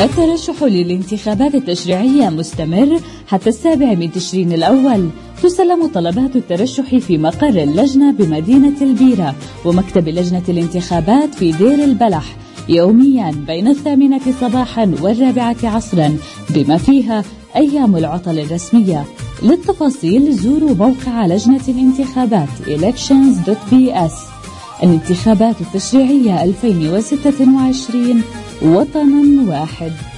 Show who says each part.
Speaker 1: الترشح للانتخابات التشريعية مستمر حتى 7 من تشرين الأول. تسلم طلبات الترشح في مقر اللجنة بمدينة البيرة ومكتب لجنة الانتخابات في دير البلح يوميا بين 8 صباحا و4 عصرا بما فيها أيام العطل الرسمية. للتفاصيل زوروا موقع لجنة الانتخابات elections.bs. الانتخابات التشريعية 2026 وطنا واحد.